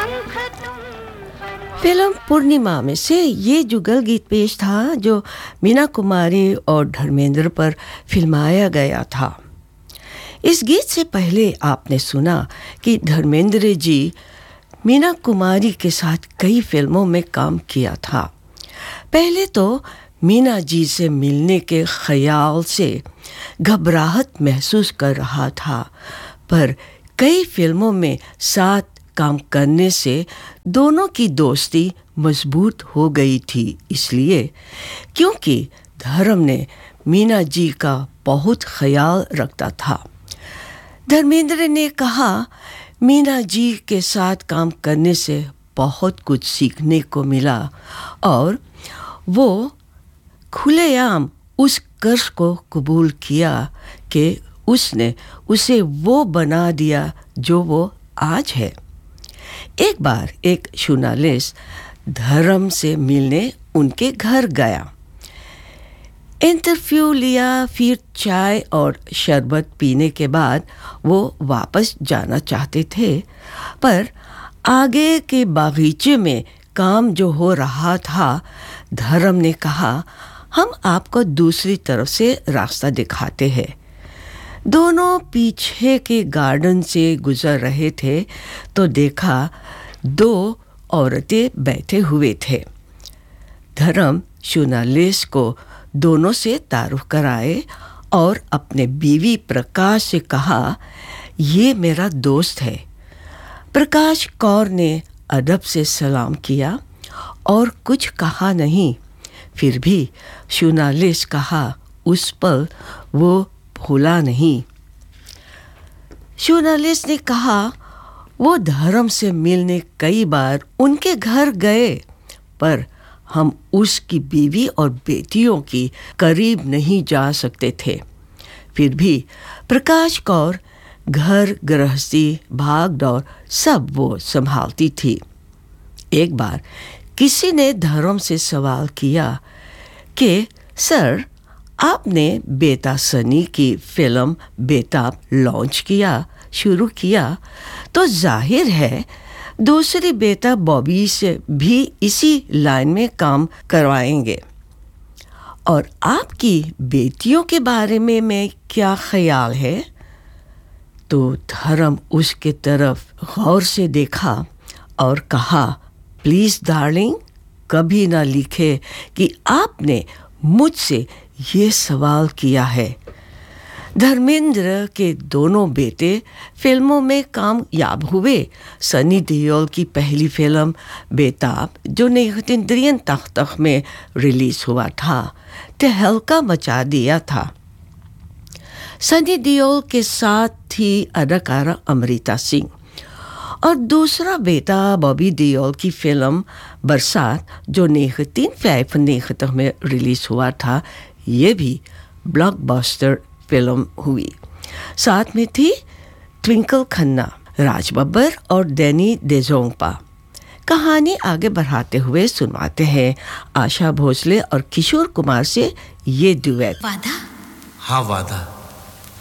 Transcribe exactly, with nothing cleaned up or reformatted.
Film पूर्णिमा में से ये जुगल गीत पेश था जो मीना कुमारी और धर्मेंद्र पर फिल्माया गया था। इस गीत से पहले आपने सुना कि धर्मेंद्र जी मीना कुमारी के साथ कई फिल्मों में काम किया था। पहले तो मीना जी से मिलने के ख्याल से घबराहट महसूस कर रहा था, पर कई फिल्मों में साथ काम करने से दोनों की दोस्ती मजबूत हो गई थी, इसलिए क्योंकि धर्म ने मीना जी का बहुत ख्याल रखता था। धर्मेंद्र ने कहा, मीना जी के साथ काम करने से बहुत कुछ सीखने को मिला और वो खुलेआम उस कर्ज को कबूल किया कि उसने उसे वो बना दिया जो वो आज है। एक बार एक जर्नलिस्ट धर्म से मिलने उनके घर गया, इंटरव्यू लिया, फिर चाय और शरबत पीने के बाद वो वापस जाना चाहते थे, पर आगे के बागीचे में काम जो हो रहा था, धर्म ने कहा, हम आपको दूसरी तरफ से रास्ता दिखाते हैं। दोनों पीछे के गार्डन से गुजर रहे थे तो देखा दो औरतें बैठे हुए थे। धर्म जर्नलिस्ट को दोनों से तारुफ कराए और अपने बीवी प्रकाश से कहा, ये मेरा दोस्त है। प्रकाश कौर ने अदब से सलाम किया और कुछ कहा नहीं, फिर भी जर्नलिस्ट कहा, उस पल वो भूला नहीं। जर्नलिस्ट ने कहा, वो धर्म से मिलने कई बार उनके घर गए, पर हम उसकी बीवी और बेटियों की करीब नहीं जा सकते थे। फिर भी प्रकाश कौर घर गृहस्थी भाग दौड़ सब वो संभालती थी। एक बार किसी ने धर्म से सवाल किया कि सर, आपने बेटा सनी की फिल्म बेताब लॉन्च किया शुरू किया तो जाहिर है दूसरी बेटा बॉबी से भी इसी लाइन में काम करवाएंगे, और आपकी बेटियों के बारे में मैं क्या ख्याल है? तो धर्म उसके तरफ गौर से देखा और कहा, प्लीज़ डार्लिंग, कभी ना लिखे कि आपने मुझसे ये सवाल किया है। धर्मेंद्र के दोनों बेटे फिल्मों में कामयाब हुए। सनी देओल की पहली फिल्म बेताब, जो उन्नीस तख्त में रिलीज हुआ था, तहलका मचा दिया था। सनी देओल के साथ थी अदाकारा अमृता सिंह, और दूसरा बेटा बॉबी देओल की फिल्म बरसात, जो उन्नीस तक में रिलीज हुआ था, ये भी ब्लॉकबस्टर फिल्म हुई। साथ में थी ट्विंकल खन्ना, राज बब्बर और डैनी डेजोंगपा। कहानी आगे बढ़ाते हुए सुनवाते हैं आशा भोसले और किशोर कुमार से ये डुएट। वादा? हाँ वादा।